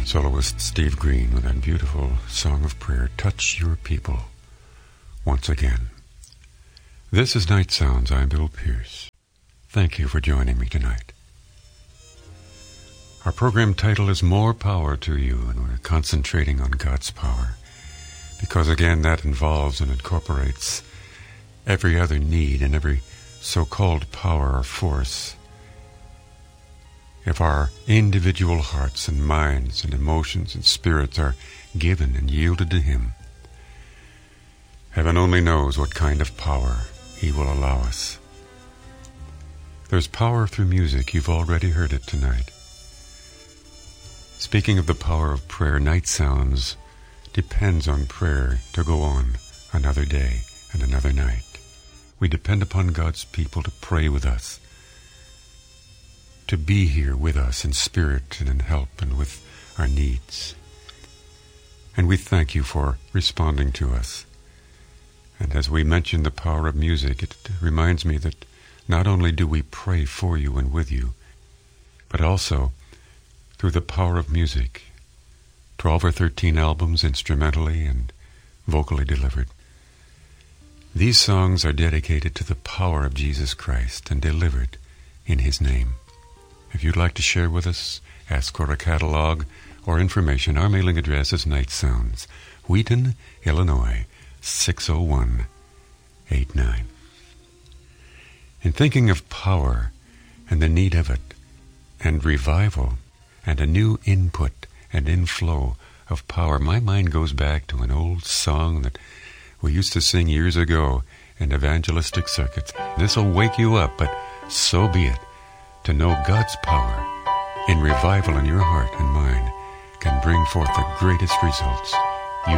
Soloist Steve Green with that beautiful song of prayer, Touch Your People, once again. This is Night Sounds. I'm Bill Pierce. Thank you for joining me tonight. Our program title is More Power to You, and we're concentrating on God's power, because again, that involves and incorporates every other need and every so-called power or force. If our individual hearts and minds and emotions and spirits are given and yielded to Him, heaven only knows what kind of power He will allow us. There's power through music. You've already heard it tonight. Speaking of the power of prayer, Night Sounds depends on prayer to go on another day and another night. We depend upon God's people to pray with us, to be here with us in spirit and in help and with our needs. And we thank you for responding to us. And as we mention the power of music, it reminds me that not only do we pray for you and with you, but also through the power of music, 12 or 13 albums instrumentally and vocally delivered. These songs are dedicated to the power of Jesus Christ and delivered in His name. If you'd like to share with us, ask for a catalog or information, our mailing address is Night Sounds, Wheaton, Illinois, 60189. In thinking of power and the need of it, and revival, and a new input and inflow of power, my mind goes back to an old song that we used to sing years ago in evangelistic circuits. This'll wake you up, but so be it. To know God's power in revival in your heart and mind can bring forth the greatest results.